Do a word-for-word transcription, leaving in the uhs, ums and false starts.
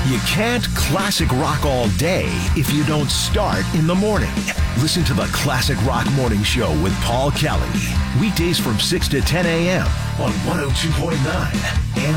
You can't classic rock all day if you don't start in the morning. Listen to the Classic Rock Morning Show with Paul Kelly. Weekdays from six to ten a.m. on one oh two point nine.